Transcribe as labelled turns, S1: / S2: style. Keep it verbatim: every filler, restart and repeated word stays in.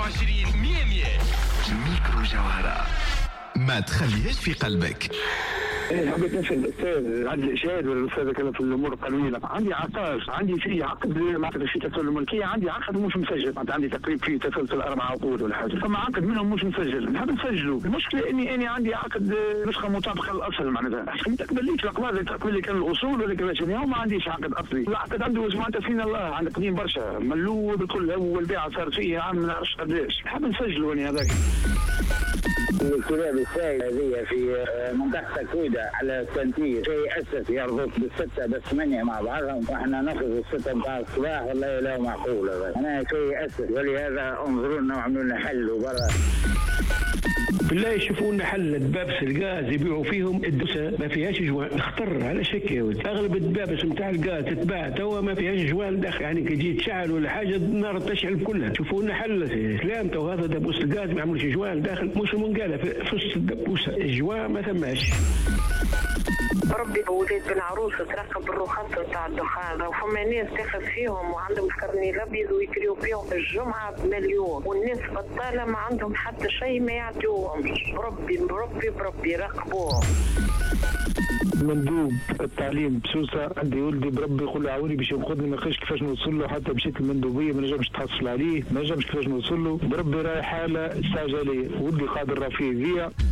S1: وعشرين مية مية. ميكرو جوهرة ما تخليهاش في قلبك.
S2: ايه حبيت نسال الاستاذ عندي الاشهاد ولا الاستاذ كلام في الامور القانونيه. عندي عقار، عندي في عقد معناتها في تسلل الملكيه، عندي عقد مش مسجل، معناتها عندي تقريب فيه تسلسل اربع عقود ولا حاجه، فما عقد منهم مش مسجل، نحب نسجله. المشكله اني اني عندي عقد نسخه مطابقه للاصل، معناتها عشان ما تقبليش الاقوال اللي تقبل لي كان الاصول ولا كذا شنو، ما عنديش عقد اصلي. العقد عنده معناتها فينا الله، عند قديم برشا ملوه بالكل، اول بيعه صار فيه عام ما نعرفش قداش، نحب نسجله انا هذاك.
S3: الكلاب السائلة هذه في منطقة تكويدة على التنتير شيء أسف يربط بالستة بالثمانية مع بعضهم، وإحنا ناخذ الستة متاع الصباح والله لا معقول هذا. أنا شيء أسف، ولهذا انظروا لنا وعملوا لنا حل وبرا.
S4: بالله يشوفوا لنا حل. دبابس الغاز يبيعوا فيهم الدوسه ما فيهاش جوان، اختر على شك يا ولد. اغلب الدبابس نتاع الغاز تتباع توا ما فيهاش جوان داخل، يعني كي تجي تشعل ولا حاجه النار تشعل كلها. شوفوا لنا حل سلام. تو هذا دبوس الغاز ما يعملوش جوان داخل، مش منقاله في وسط الدبوسه الجوان ما ثماش.
S5: ربي ولاد بالعروس ترقب الرخص تاع الدخان، وفما ناس تاخذ فيهم وعندهم الكرني الابيض ويكريو فيهم في الجمعه بمليون، والناس بطاله ما عندهم حتى شيء ما يعطيوهمش. بربي بربي بربي راقبوهم.
S2: مندوب التعليم بسوسه عندي ولدي بربي يقول له عاوني باش ينقذني، ما لقيتش كيفاش نوصل له، حتى مشيت المندوبيه ما نجمش تحصل عليه، ما نجمش كيفاش نوصل له. بربي راهي حاله استعجاليه، ولدي قادر راه فيه فيا.